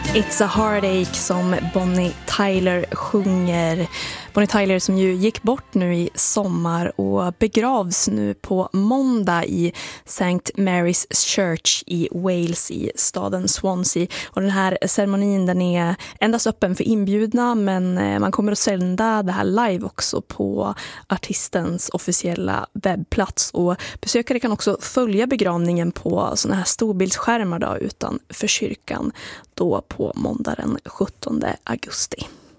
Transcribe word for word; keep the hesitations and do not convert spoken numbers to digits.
It's a heartache som Bonnie Tyler sjunger. Bonnie Tyler som ju gick bort nu i sommar och begravs nu på måndag i Saint Mary's Church i Wales i staden Swansea. Och den här ceremonin den är endast öppen för inbjudna, men man kommer att sända det här live också på artistens officiella webbplats. Och besökare kan också följa begravningen på såna här storbildsskärmar då, utanför kyrkan då på måndag den sjuttonde augusti.